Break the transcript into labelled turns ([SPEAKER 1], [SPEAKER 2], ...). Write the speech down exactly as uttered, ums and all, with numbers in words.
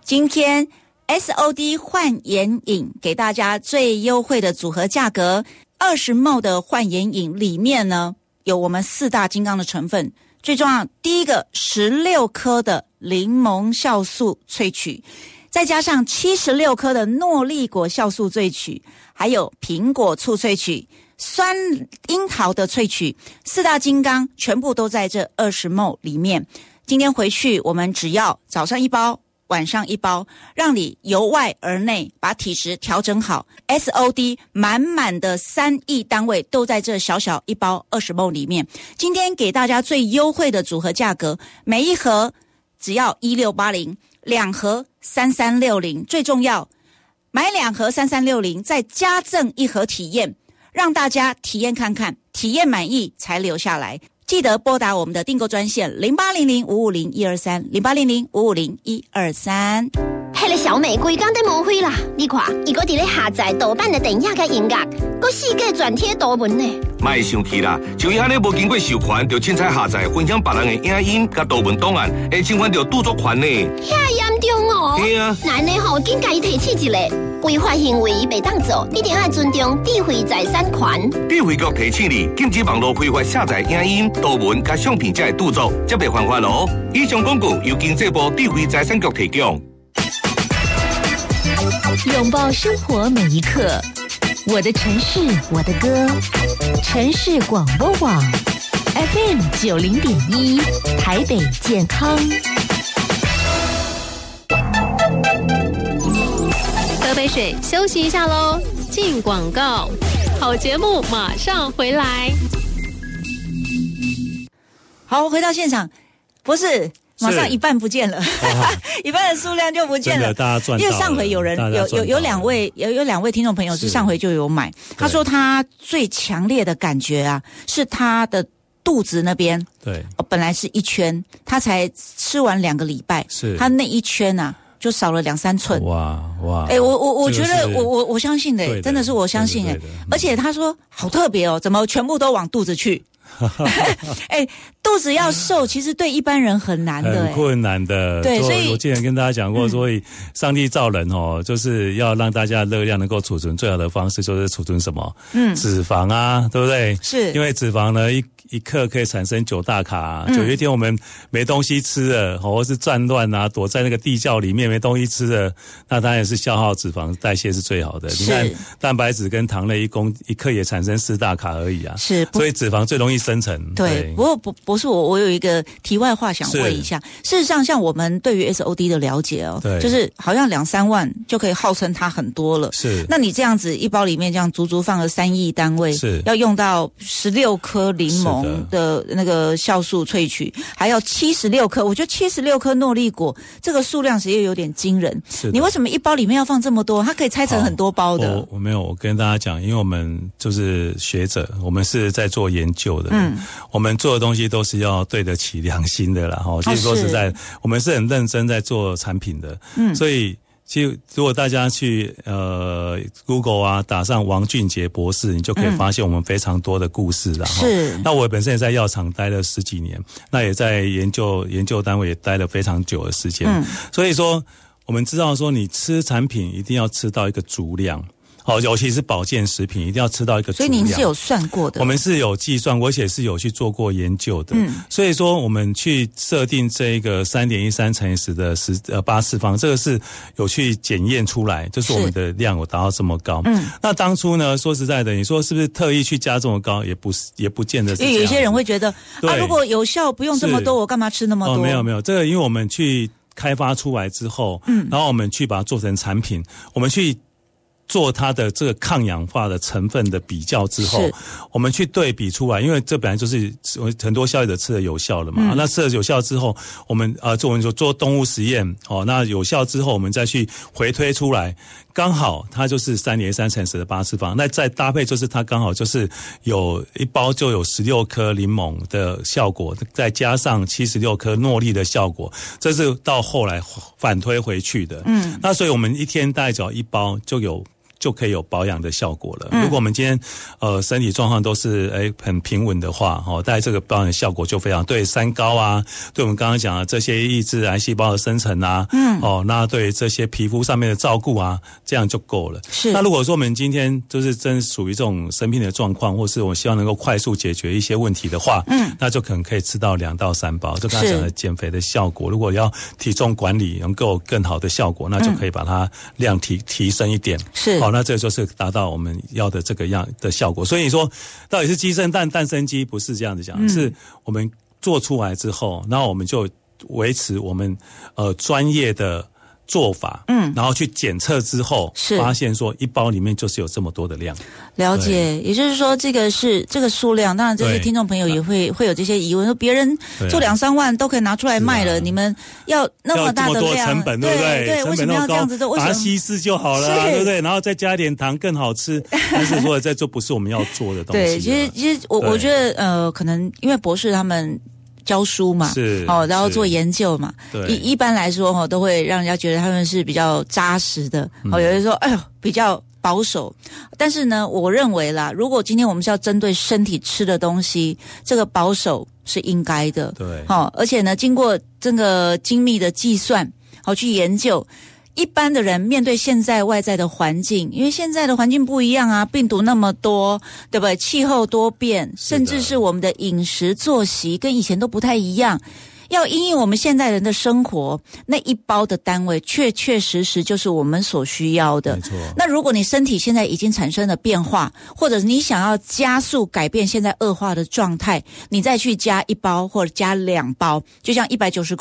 [SPEAKER 1] 今天 S O D 焕颜饮给大家最优惠的组合价格，二十 ml 的焕颜饮里面呢有我们四大金刚的成分，最重要第一个十六颗的柠檬酵素萃取，再加上七十六颗的诺丽果酵素萃取，还有苹果醋萃取，酸樱桃的萃取，四大金刚全部都在这二十 ml 里面。今天回去我们只要早上一包晚上一包，让你由外而内把体质调整好。 S O D 满满的三亿单位都在这小小一包二十 ml 里面。今天给大家最优惠的组合价格，每一盒只要一六八零，两盒三三六零，最重要买两盒三三六零再加赠一盒体验，让大家体验看看，体验满意才留下来。记得拨打我们的订购专线零八零零五五零一二三 零八零零五五零一二三。
[SPEAKER 2] 迄个小美规工在误会啦！你看，伊搁伫咧下载盗版的电影甲音乐，搁四界转贴图文呢。
[SPEAKER 3] 莫生气啦，就伊安尼无经过授权，就凊彩下载分享别人的影音甲图文档案，会侵犯到著作权呢。
[SPEAKER 2] 遐严重哦！
[SPEAKER 3] 对啊，
[SPEAKER 2] 那呢吼，紧甲伊提起一个违法行为袂当做，一定要尊重智慧财产权。
[SPEAKER 3] 智慧局提醒你，禁止网络非法下载影音、图文甲相片才会著作，则袂犯法咯。以上广告由经济部智慧财产局提供。
[SPEAKER 4] 拥抱生活每一刻，我的城市，我的歌，城市广播网 F M 九零点一，台北健康。
[SPEAKER 5] 喝杯水，休息一下喽。进广告，好节目马上回来。
[SPEAKER 1] 好，回到现场，不是。马上一半不见了，一半的数量就不见了。
[SPEAKER 6] 大家赚到了，
[SPEAKER 1] 因为上回有人有有有两位有有两位听众朋友是上回就有买，他说他最强烈的感觉啊，是他的肚子那边，
[SPEAKER 6] 对，
[SPEAKER 1] 哦、本来是一圈，他才吃完两个礼拜，
[SPEAKER 6] 是他
[SPEAKER 1] 那一圈啊就少了两三寸。
[SPEAKER 6] 哇哇！
[SPEAKER 1] 哎、欸，我我我觉得我我我相信的、欸，真的是我相信哎、欸，而且他说好特别哦，怎么全部都往肚子去？哎、欸，肚子要瘦，其实对一般人很难的、欸，
[SPEAKER 6] 很困难的。
[SPEAKER 1] 对，所以
[SPEAKER 6] 我之前跟大家讲过，所以上帝造人哦，就是要让大家热量能够储存，最好的方式就是储存什么？嗯，脂肪啊，对不对？
[SPEAKER 1] 是，
[SPEAKER 6] 因为脂肪呢，一一克可以产生九大卡、啊。就有一天我们没东西吃了，或是战乱啊，躲在那个地窖里面没东西吃了，那当然是消耗脂肪代谢是最好的。你看蛋白质跟糖类一公一克也产生四大卡而已啊，
[SPEAKER 1] 是，
[SPEAKER 6] 所以脂肪最容易生成。
[SPEAKER 1] 对，对不过不不是我，我有一个题外话想问一下。事实上，像我们对于 S O D 的了解哦，对，就是好像两三万就可以号称它很多了。
[SPEAKER 6] 是，
[SPEAKER 1] 那你这样子一包里面这样足足放了三亿单位，
[SPEAKER 6] 是
[SPEAKER 1] 要用到十六颗柠檬的那个酵素萃取，还要七十六颗，我觉得七十六颗诺丽果这个数量其实有点惊人。
[SPEAKER 6] 是，你
[SPEAKER 1] 为什么一包里面要放这么多？它可以拆成很多包的。
[SPEAKER 6] 我我没有，我跟大家讲，因为我们就是学者，我们是在做研究的。嗯。我们做的东西都是要对得起良心的啦，哈。其实说实在，我们是很认真在做产品的，嗯。所以，其实如果大家去呃 Google 啊打上王俊杰博士，你就可以发现我们非常多的故事啦。是。那我本身也在药厂待了十几年，那也在研究研究单位也待了非常久的时间。嗯。所以说，我们知道说，你吃产品一定要吃到一个足量。好，尤其是保健食品，一定要吃到一个足量。
[SPEAKER 1] 所以您是有算过的？
[SPEAKER 6] 我们是有计算过，而且是有去做过研究的。嗯，所以说我们去设定这个三点一三乘以十的十呃八次方，这个是有去检验出来，就是我们的量有达到这么高。嗯，那当初呢，说实在的，你说是不是特意去加这么高？也不是，也不见得是这样。
[SPEAKER 1] 因为有些人会觉得啊，如果有效不用这么多，我干嘛吃那么多？
[SPEAKER 6] 哦，没有没有，这个因为我们去开发出来之后，嗯，然后我们去把它做成产品，我们去做它的这个抗氧化的成分的比较之后，我们去对比出来，因为这本来就是很多消费者吃的有效的嘛。嗯、那吃了有效之后，我们呃做我们就做动物实验，哦，那有效之后，我们再去回推出来，刚好它就是三点三乘十的八次方。那再搭配就是它刚好就是有一包就有十六颗柠檬的效果，再加上七十六颗诺丽的效果，这是到后来反推回去的。嗯，那所以我们一天大概只要一包就有。 就可以有保养的效果了。嗯、如果我们今天呃身体状况都是诶很平稳的话，哦，大概这个保养的效果就非常对三高啊，对我们刚刚讲的这些抑制癌细胞的生成啊，嗯，哦，那对这些皮肤上面的照顾啊，这样就够了。
[SPEAKER 1] 是。
[SPEAKER 6] 那如果说我们今天就是真属于这种生病的状况，或是我希望能够快速解决一些问题的话，嗯，那就可能可以吃到两到三包。就刚才讲的减肥的效果，如果要体重管理能够更好的效果，那就可以把它量提提升一点。
[SPEAKER 1] 是。
[SPEAKER 6] 好，那这就是达到我们要的这个样的效果。所以说，到底是鸡生蛋，蛋生鸡，不是这样子讲，嗯、是我们做出来之后，然后我们就维持我们呃专业的做法，嗯，然后去检测之后，是发现说一包里面就是有这么多的量。
[SPEAKER 1] 了解，也就是说这个是这个数量，当然这些听众朋友也会会有这些疑问，说别人做两三万都可以拿出来卖了，啊、你们要那么大的量，
[SPEAKER 6] 要这么多成本，对不对？
[SPEAKER 1] 对，为什么要这样子？
[SPEAKER 6] 把它稀释就好了，对不对？然后再加一点糖更好吃。但是说这就不是我们要做的东西。
[SPEAKER 1] 对，其实其实我我觉得呃，可能因为博士他们教书嘛，
[SPEAKER 6] 是
[SPEAKER 1] 哦，然后做研究嘛，一一般来说哦，都会让人家觉得他们是比较扎实的。嗯、哦，有人说，哎呦，比较保守。但是呢，我认为啦，如果今天我们是要针对身体吃的东西，这个保守是应该的。
[SPEAKER 6] 对，
[SPEAKER 1] 哦，而且呢，经过这个精密的计算，好、哦、去研究。一般的人面对现在外在的环境，因为现在的环境不一样啊，病毒那么多，对不对？气候多变，甚至是我们的饮食作息跟以前都不太一样。要因应我们现代人的生活，那一包的单位确确实实就是我们所需要的。
[SPEAKER 6] 没错。
[SPEAKER 1] 那如果你身体现在已经产生了变化，或者你想要加速改变现在恶化的状态，你再去加一包或者加两包，就像一百九十